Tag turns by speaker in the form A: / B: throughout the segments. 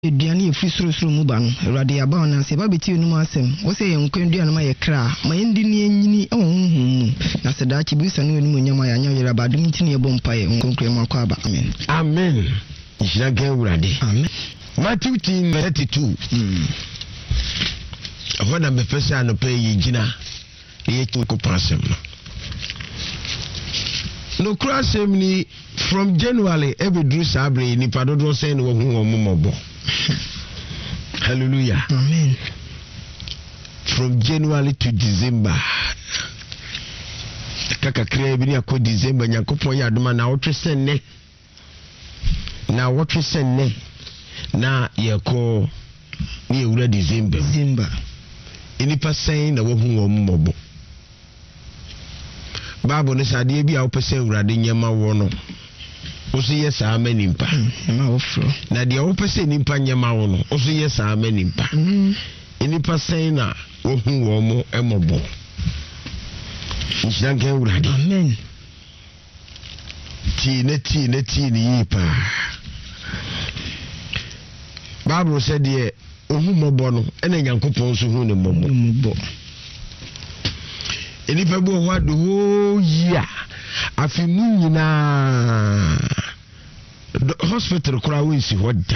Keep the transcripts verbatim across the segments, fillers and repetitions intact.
A: Eduane e frisuru suru mu ba no Awurade aba ona se ba beti enu asem wo se ye nkwanduane ma ye kra ma ye ndi ne anyini e wo honhom na se da chi bisa no enu nyama ya nya yera ba dum ntini e bom pae nkonkre mu akwa ba amen
B: amen ishira ga Awurade
A: amen
B: Matthew ten thirty-two mm ahona me pesa no pay ye gina ye ko pasem no no crasem ni from January every drew sabre ni padodo say no hu omomobo hallelujah
A: amen
B: from January to December kaka krea bi ni akọ December Nyankopon ya adoma na wotwe senne na wotwe senne na yeko ni ewura December
A: December
B: inipa sen na wo hu omomobo Bible ne sade bi a wopese Awurade nyema wo no oso yes amenimpa
A: nyema wo fro
B: na de wopese nimpa nyema wo no oso yes amenimpa inipa sen na wo hu wo mo emobo nshanga Awurade
A: amen
B: ti ne ti ne ti ni yipa Bible said ye ohu mobo no ene Nyankopon so hu ne mobo
A: mobo
B: enipa bo ho ado ho yia afi mu nyina hospital kura we si hoda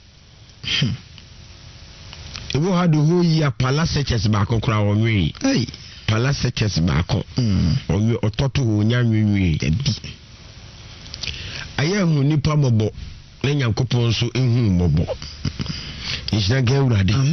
B: ebo ha do ho yia palace church ba ko kura wo nwi
A: ei
B: palace church ba ko mm onwe ototo ho nya nwi
A: bi
B: aya hu nipa mobo na Nyankopon so ehu mobo ishira ga Awurade